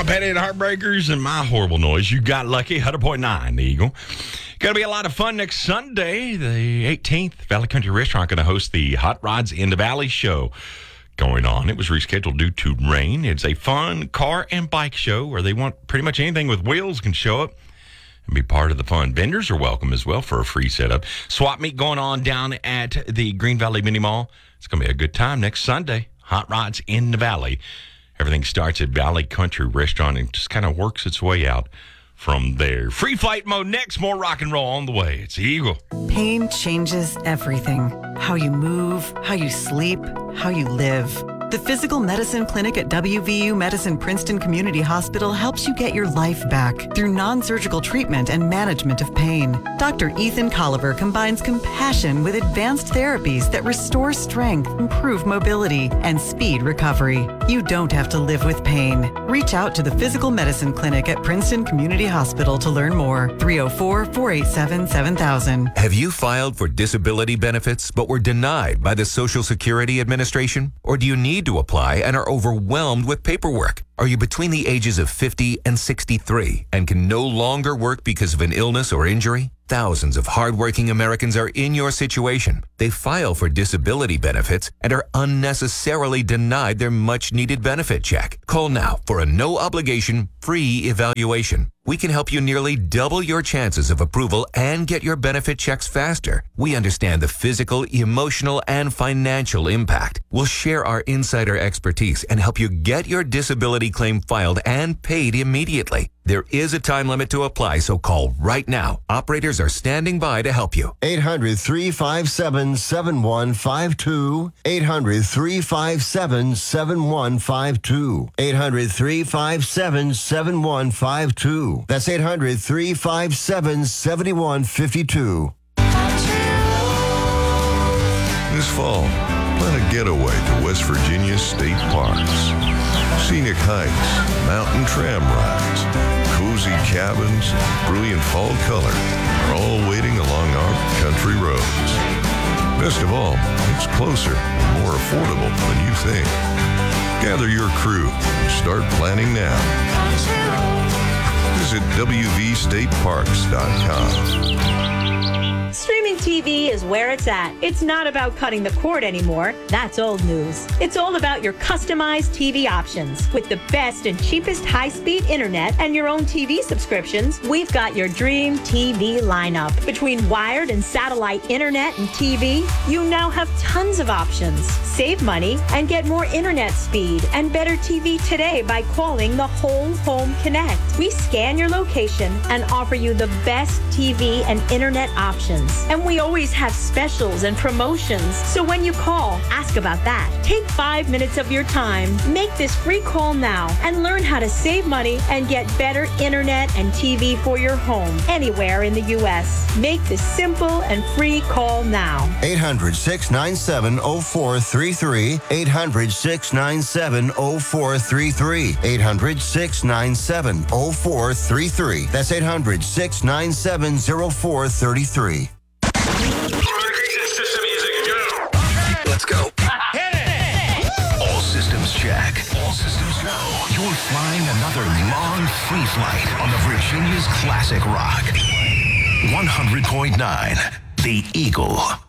Petty and Heartbreakers and My Horrible Noise. You got lucky. 100.9, the Eagle. Going to be a lot of fun next Sunday, the 18th. Valley Country Restaurant going to host the Hot Rods in the Valley show going on. It was rescheduled due to rain. It's a fun car and bike show where they want pretty much anything with wheels can show up and be part of the fun. Vendors are welcome as well for a free setup. Swap meet going on down at the Green Valley Mini Mall. It's going to be a good time next Sunday. Hot Rods in the Valley. Everything starts at Valley Country Restaurant and just kind of works its way out from there. Free flight mode next. More rock and roll on the way. It's the Eagle. Pain changes everything. How you move, how you sleep, how you live. The Physical Medicine Clinic at WVU Medicine Princeton Community Hospital helps you get your life back through non-surgical treatment and management of pain. Dr. Ethan Colliver combines compassion with advanced therapies that restore strength, improve mobility, and speed recovery. You don't have to live with pain. Reach out to the Physical Medicine Clinic at Princeton Community Hospital to learn more. 304-487-7000. Have you filed for disability benefits but were denied by the Social Security Administration? Or do you need to apply and are overwhelmed with paperwork? Are you between the ages of 50 and 63 and can no longer work because of an illness or injury? Thousands of hardworking Americans are in your situation. They file for disability benefits and are unnecessarily denied their much-needed benefit check. Call now for a no-obligation, free evaluation. We can help you nearly double your chances of approval and get your benefit checks faster. We understand the physical, emotional, and financial impact. We'll share our insider expertise and help you get your disability claim filed and paid immediately. There is a time limit to apply, so call right now. Operators are standing by to help you. 800-357-7152. 800-357-7152. 800-357-7152. That's 800-357-7152. This fall, plan a getaway to West Virginia's state parks. Scenic hikes, mountain tram rides, cozy cabins, and brilliant fall color are all waiting along our country roads. Best of all, it's closer and more affordable than you think. Gather your crew and start planning now. Visit WVStateParks.com. Streaming TV is where it's at. It's not about cutting the cord anymore. That's old news. It's all about your customized TV options. With the best and cheapest high-speed internet and your own TV subscriptions, we've got your dream TV lineup. Between wired and satellite internet and TV, you now have tons of options. Save money and get more internet speed and better TV today by calling the Whole Home Connect. We scan your location and offer you the best TV and internet options. And we always have specials and promotions. So when you call, ask about that. Take 5 minutes of your time. Make this free call now and learn how to save money and get better internet and TV for your home anywhere in the U.S. Make this simple and free call now. 800-697-0433. 800-697-0433. 800-697-0433. That's 800-697-0433. Let's go. All systems check. All systems go. You're flying another long free flight on the Virginia's Classic Rock. 100.9, The Eagle.